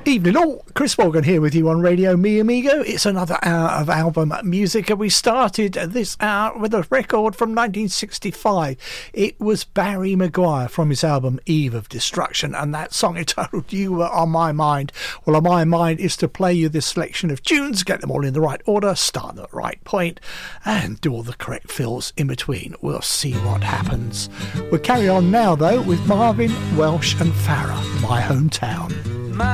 Evening all, Chris Morgan here with you on Radio Mi Amigo. It's another hour of album music, and we started this hour with a record from 1965. It was Barry Maguire from his album Eve of Destruction, and that song entitled You Were On My Mind. Well, on my mind is to play you this selection of tunes, get them all in the right order, start at the right point, and do all the correct fills in between. We'll see what happens. We'll carry on now, though, with Marvin, Welsh and Farah, My Hometown.